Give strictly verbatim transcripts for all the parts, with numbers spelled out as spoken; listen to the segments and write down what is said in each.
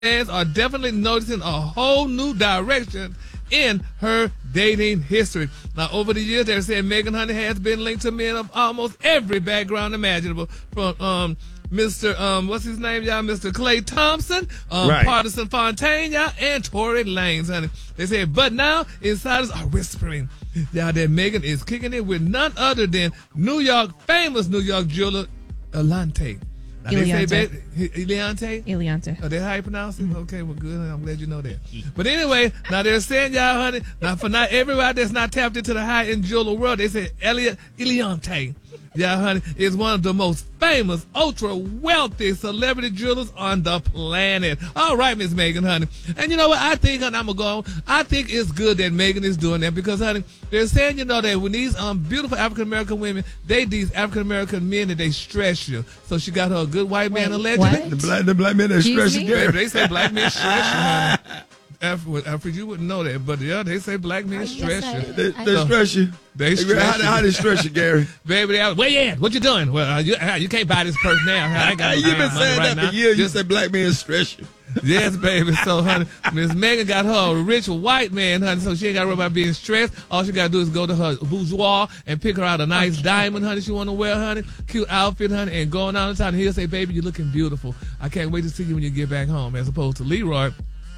fans are definitely noticing a whole new direction in her dating history. Now, over the years, they're saying Meghan Honey has been linked to men of almost every background imaginable, from um, Mister Um, what's his name, y'all? Mister Clay Thompson, um, right. Partisan Fontaine, y'all, and Tory Lanez, honey. They said, but now insiders are whispering, y'all, that Meghan is kicking it with none other than New York, famous New York jeweler, Eliantte. Now Eliantte. They say, Eliantte? Eliantte. Oh, that's how you pronounce it? Mm-hmm. Okay, well, good. I'm glad you know that. But anyway, now they're saying, y'all, honey, now for not everybody that's not tapped into the high-end jeweler world, they say Elliot Eliantte, yeah, honey, is one of the most famous, ultra-wealthy celebrity jewelers on the planet. All right, Miss Meghan, honey. And you know what? I think, honey, I'm going to go on. I think it's good that Meghan is doing that because, honey, they're saying, you know, that when these um beautiful African-American women, they these African-American men that they stress you. So she got her a good white Wait, man allegedly. what? The black, the black men that Excuse stress me? you, Gary. They say black men stress you, honey. Alfred, Alfred, you wouldn't know that, but yeah, they say black men stress I- you. They, I- they So, stress you. They stress how, you. how they stress you, Gary? Baby, they, where you at? What you doing? Well, uh, you, uh, you can't buy this purse now. I ain't got You've been saying right that now. for years. You Just- said black men stress you. Yes, baby. So, honey, Miss Meghan got her a rich white man, honey, so she ain't got to worry about being stressed. All she got to do is go to her boudoir and pick her out a nice diamond, honey, she want to wear, honey, cute outfit, honey, and going out the time. And he'll say, baby, you're looking beautiful. I can't wait to see you when you get back home. As opposed to Leroy,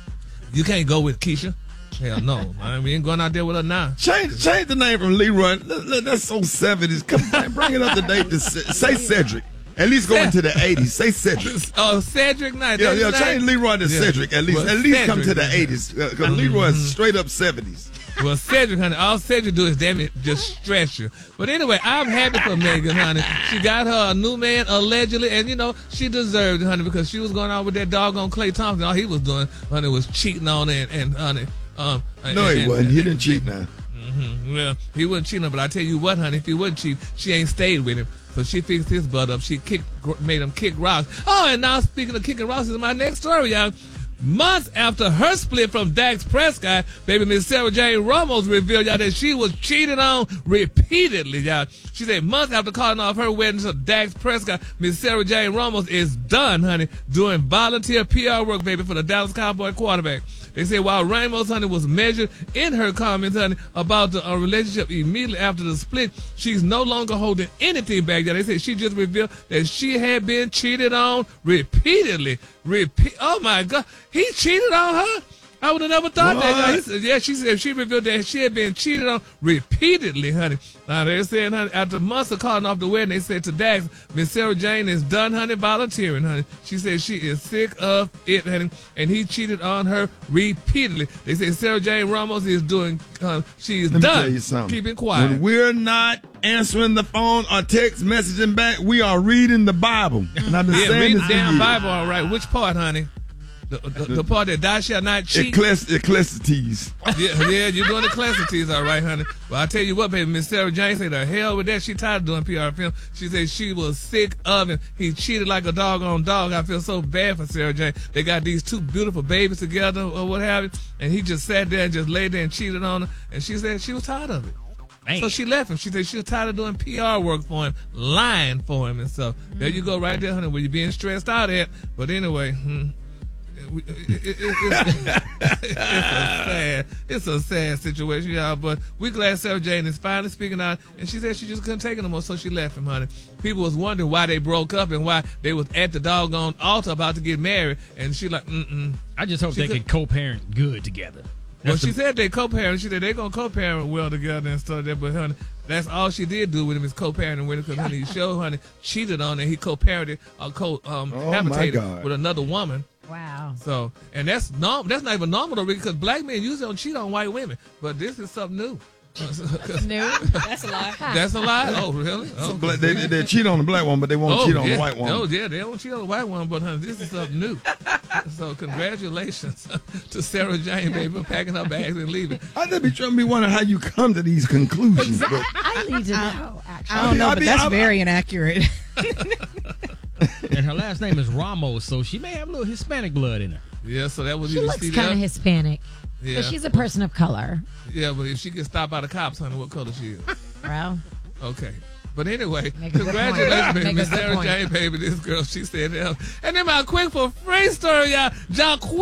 you can't go with Keisha. Hell no. I mean, we ain't going out there with her now. Change change the name from Leroy. That- that- That's so seventies. Come on, bring it up to date. To C- say Cedric. At least go into the eighties. Say Cedric. Oh, Cedric Knight. Yeah, that's yeah. his Change name? Leroy to Yeah. Cedric. At least, Well, at least come to Cedric, the yeah. eighties. Because Leroy is straight up seventies. Well, Cedric, honey, all Cedric do is damn it, just stress you. But anyway, I'm happy for Meghan, honey. She got her a new man allegedly, and you know she deserved it, honey, because she was going on with that doggone Clay Thompson. All he was doing, honey, was cheating on her, and, and honey, um, No, and, he and, wasn't. He didn't cheat now. Mm-hmm. Well, he wasn't cheating, but I tell you what, honey, if he wasn't cheating, she ain't stayed with him. So she fixed his butt up. She kicked, made him kick rocks. Oh, and now speaking of kicking rocks is my next story, y'all. Months after her split from Dax Prescott, baby Miss Sarah Jane Ramos revealed, y'all, that she was cheated on repeatedly, y'all. She said months after calling off her wedding to Dax Prescott, Miss Sarah Jane Ramos is done, honey, doing volunteer P R work, baby, for the Dallas Cowboy quarterback. They say while Ramos, honey, was measured in her comments, honey, about the uh, relationship immediately after the split, she's no longer holding anything back. They said she just revealed that she had been cheated on repeatedly. Repeat. Oh my God, he cheated on her. I would have never thought What? that. He said, yeah, she said she revealed that she had been cheated on repeatedly, honey. Now they're saying, honey, after months of calling off the wedding, they said to Dax, Miss Sarah Jane is done, honey, volunteering, honey. She said she is sick of it, honey, and he cheated on her repeatedly. They say Sarah Jane Ramos is doing, uh, she is Let me done tell you something. keeping quiet. When we're not answering the phone or text messaging back, we are reading the Bible. And I've been Yeah, saying read this the for damn years. Bible, all right. Which part, honey? The, the, the part that thou shalt not cheat. Ecclesi- Ecclesiastes. Yeah, yeah, you're doing the classities, all right, honey. Well, I tell you what, baby, Miss Sarah Jane said, the hell with that. She tired of doing P R film. She said she was sick of him. He cheated like a doggone dog. I feel so bad for Sarah Jane. They got these two beautiful babies together or what have you, and he just sat there and just laid there and cheated on her, and she said she was tired of it. Man. So she left him. She said she was tired of doing P R work for him, lying for him and stuff. There you go right there, honey, where you're being stressed out at. But anyway, hmm. It, it, it, it's, it's a sad, it's a sad situation, y'all. But we glad Sarah Jane is finally speaking out, and she said she just couldn't take it no more, so she left him, honey. People was wondering why they broke up and why they was at the doggone altar about to get married, and she like, mm-mm. I just hope She they said- can co-parent good together. Well, That's she the- said they co-parent. She said they gonna co-parent well together and stuff. There, but honey, that's all she did do with him is co-parenting with him because honey, he showed honey cheated on her. He co-parented or co um Oh, my habitated God. with another woman. Wow. So, and that's norm. That's not even normal though, because black men usually don't cheat on white women. But this is something new. No, that's a lie. That's a lie. Oh, really? Oh, Black- They, they cheat on the black one, but they won't oh, cheat on yeah. the white one. Oh, yeah, they don't cheat on the white one, but honey, this is something new. So, congratulations to Sarah Jane, baby, for packing her bags and leaving. I just be trying to be wondering how you come to these conclusions. But I need to know, actually. I don't know, I but mean, that's I- very inaccurate. And her last name is Ramos, so she may have a little Hispanic blood in her. Yeah, so that was She either looks C D F. kind of Hispanic. Yeah. But she's a person of color. Yeah, but if she gets stopped by the cops, honey, what color she is? Well, Okay. But anyway, Make a good congratulations, point. baby, Make a Miss good Sarah point. Jane, baby. This girl, she said that. And then my quick for free story, y'all. Y'all